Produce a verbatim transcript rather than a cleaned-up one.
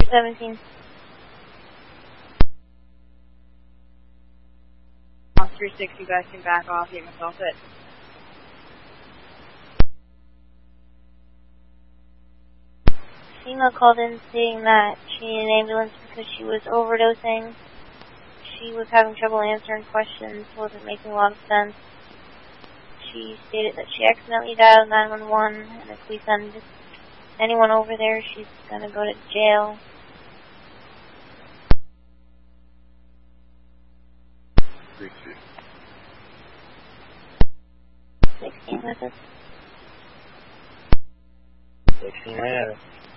seventeen. three six, you guys can back off, get myself hit. Female called in saying that she needed an ambulance because she was overdosing. She was having trouble answering questions, wasn't making a lot of sense. She stated that she accidentally dialed nine one one, and if we send anyone over there, she's going to go to jail. sixteen. sixteen with us. sixteen, I have it.